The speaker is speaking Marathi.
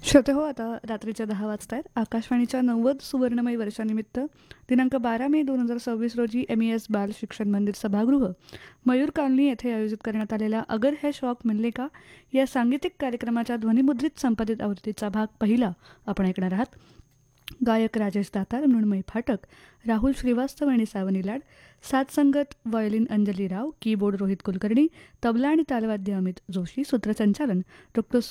श्रोते हो, आता रात्रीच्या 10 वाजता आहेत. आकाशवाणीच्या 90 सुवर्णमय वर्षानिमित्त दिनांक 12 मे 2026 रोजी MES बाल शिक्षण मंदिर सभागृह, मयूर कॉलनी येथे आयोजित करण्यात आलेल्या अगर है शौक मिलने का या सांगीतिक कार्यक्रमाच्या ध्वनिमुद्रित संपादित आवृत्तीचा भाग पहिला आपण ऐकणार आहात. गायक राजेश दातार, मृण्मयी फाटक, राहुल श्रीवास्तव आणि सावनी लाड, साथ संगत व्हायोलिन अंजली राव, कीबोर्ड रोहित कुलकर्णी, तबला आणि तालवाद्य अमित जोशी, सूत्रसंचालन डॉ.